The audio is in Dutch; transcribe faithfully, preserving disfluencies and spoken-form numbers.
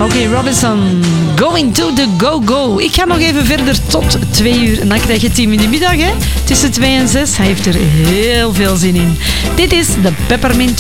Smokey Robinson, Going to the Go-Go. Ik ga nog even verder tot twee uur. En dan krijg je team in de middag, hè? Tussen twee en zes. Hij heeft er heel veel zin in. Dit is de Peppermint